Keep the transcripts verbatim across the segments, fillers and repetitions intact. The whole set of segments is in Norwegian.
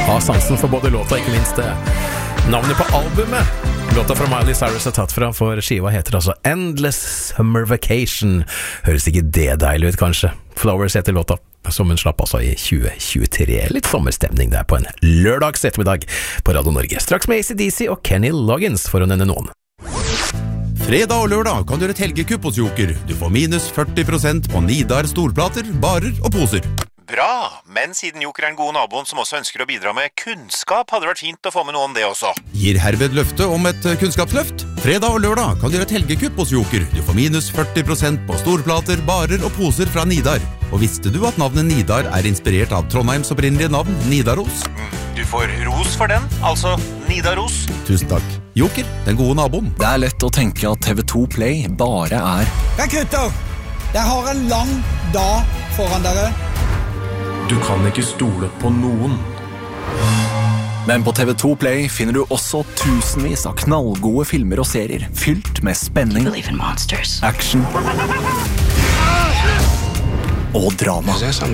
har sansen for både låta, ikke minst det. Navnet på albumet. Låta fra Miley Cyrus er tatt fra, for skiva heter altså Endless Summer Vacation. Høres ikke det deilig ut, kanskje? Flowers heter låta, som hun slapp altså i tjue tjuetre. Litt sommerstemning der på en lørdags ettermiddag på Radio Norge. Straks med A C D C og Kenny Loggins, for å nevne noen. Fredag og lørdag kan du gjøre et helgekupp hos Joker. Du får minus førti prosent på Nidar storplater, barer og poser. Bra, men siden Joker er en god naboen som også ønsker å bidra med kunnskap, hadde det vært fint å få med noe om det også. Gir herved løfte om et kunnskapsløft. Fredag og lørdag kan du gjøre et helgekupp hos Joker. Du får minus førti prosent på storplater, barer og poser fra Nidar. Og visste du at navnet Nidar er inspirert av Trondheims opprinnelige navn, Nidaros? Du får ros for den, altså Nidaros. Tusen takk. Joker, den gode naboen. Det er lett å tenke at T V to Play bare er... Ja, gutter! Jeg har en lang dag foran dere. Du kan ikke stole på noen. Men på T V to Play finner du også tusenvis av knallgode filmer og serier fylt med spenning, action og drama.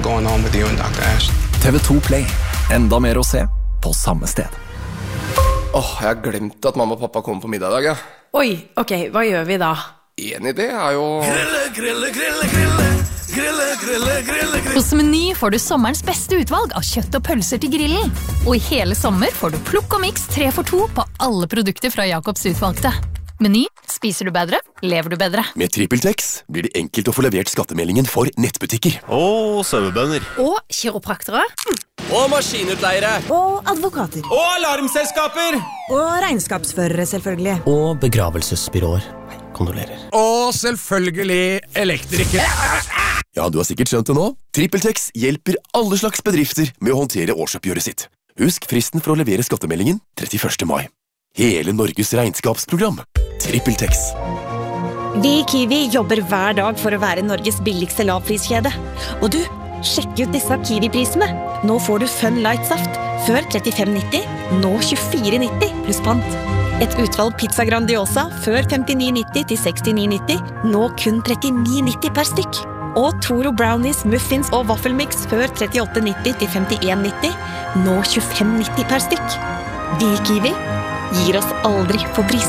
T V to Play. Enda mer å se på samme sted. Åh, oh, jeg har glemt at mamma og pappa kommer på middag i dag, ja. Oi, ok, hva gjør vi da? En idé er jo... Grille, grille, grille, grille. Grille, grille, grille, grille. Hos Meny får du sommerens beste utvalg av kjøtt og pølser til grillen. Og i hele sommer får du plukk og mix tre for to på alle produkter fra Jakobs utvalgte. Meny, spiser du bedre, lever du bedre. Med TrippelTex blir det enkelt å få levert skattemeldingen for nettbutikker. Og sauebønder. Og kiropraktere. Og maskinutleiere. Og advokater. Og alarmselskaper. Og regnskapsførere, selvfølgelig. Og begravelsesbyråer. Kondolerer. Og selvfølgelig elektrikere. Ja, du har sikkert skjønt det nå. TrippelTex hjelper alle slags bedrifter med å håndtere årsoppgjøret sitt. Husk fristen for å levere skattemeldingen trettiførste mai. Hele Norges regnskapsprogram. TrippelTex. Vi i Kiwi jobber hver dag for å være Norges billigste lavpriskjede. Og du, sjekk ut disse Kiwi-prisene. Nå får du Fun Light Saft. Før trettifem nitti, nå tjuefire nitti pluss pant. Et utvalg pizza Grandiosa før femtini nitti til sekstini nitti, nå kun trettini nitti per stykk. Og Toro Brownies, Muffins og Waffelmix før trettiåtte nitti til femtien nitti, nå tjuefem nitti per stykk. Vi i Kiwi gir oss aldri på pris.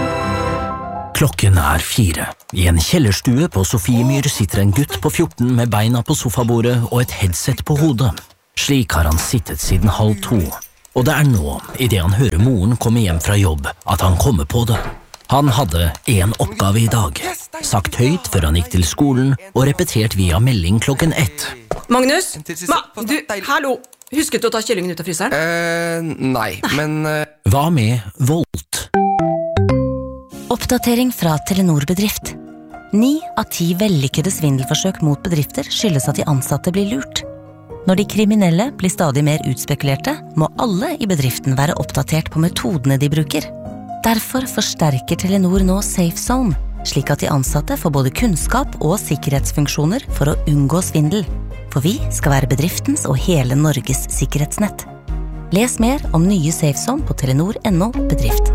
Klokken er fire. I en kjellerstue på Sofiemyr sitter en gutt på fjorten med beina på sofabordet og et headset på hodet. Slik har han sittet siden halv to. Og det er nå, i det han hører moren komme hjem fra jobb, at han kommer på det. Han hadde en oppgave i dag, sagt høyt før han gikk til skolen, og repetert via melding klokken ett. Magnus? Ma, du, hallo! Husket du å ta kyllingen ut av fryseren? Eh, nei, men... Uh... Hva med Volt? Oppdatering fra Telenor Bedrift. Ni av ti vellykkede svindelforsøk mot bedrifter skyldes at de ansatte blir lurt. Når de kriminelle blir stadig mer utspekulerte, må alle i bedriften være oppdatert på metodene de bruker. Derfor forsterker Telenor nå Safe Zone, slik at de ansatte får både kunnskap og sikkerhetsfunksjoner for å unngå svindel. For vi skal være bedriftens og hele Norges sikkerhetsnett. Les mer om nye Safe Zone på telenor punktum no bedrift.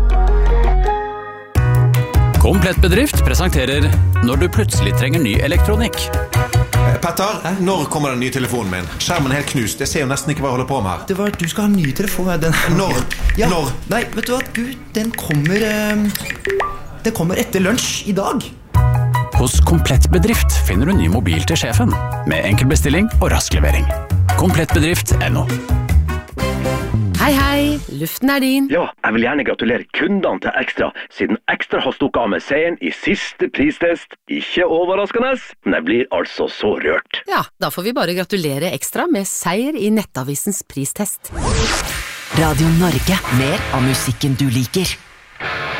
Komplett bedrift presenterer når du plutselig trenger ny elektronikk. Petter, når kommer den nye telefonen min? Skjermen er helt knust, jeg ser jo nesten ikke hva jeg holder på med her. Det var, du skal ha en ny telefon. Den... Når? Ja. Når? Nei, vet du hva, du, den kommer uh, Den kommer etter lunsj i dag. Hos Komplett Bedrift finner du ny mobil til sjefen, med enkel bestilling og rask levering. komplett bedrift punktum no. Hei, hei, luften er din. Ja, jeg vil gjerne gratulere kundene til Ekstra, siden Ekstra har stukket av med seieren i siste pristest. Ikke overraskende, men jeg blir altså så rørt. Ja, da får vi bare gratulere Ekstra med seier i Nettavisens pristest. Radio Norge, mer av musikken du liker.